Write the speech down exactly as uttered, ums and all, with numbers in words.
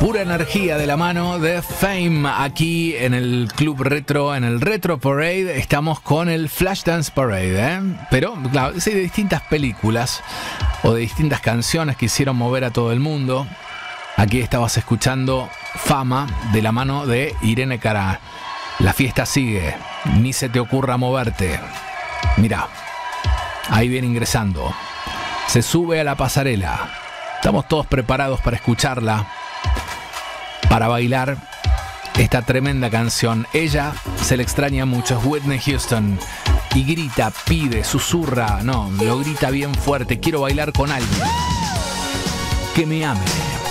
Pura energía de la mano de Fame aquí en el Club Retro, en el Retro Parade. Estamos con el Flashdance Parade, ¿eh? Pero, claro, sí, de distintas películas o de distintas canciones que hicieron mover a todo el mundo. Aquí estabas escuchando Fama de la mano de Irene Cara. La fiesta sigue, ni se te ocurra moverte. Mirá, ahí viene ingresando. Se sube a la pasarela. Estamos todos preparados para escucharla, para bailar esta tremenda canción. Ella se le extraña mucho, es Whitney Houston, y grita, pide, susurra, no, lo grita bien fuerte: quiero bailar con alguien que me ame.